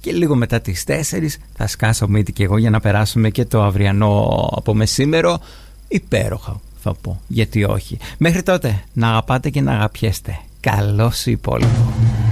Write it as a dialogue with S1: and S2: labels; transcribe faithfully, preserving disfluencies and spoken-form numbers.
S1: και λίγο μετά τις τέσσερις θα σκάσω μύτη και εγώ για να περάσουμε και το αυριανό από μεσήμερο υπέροχα, θα πω, γιατί όχι. Μέχρι τότε να αγαπάτε και να αγαπιέστε. Καλώς υπόλοιπο.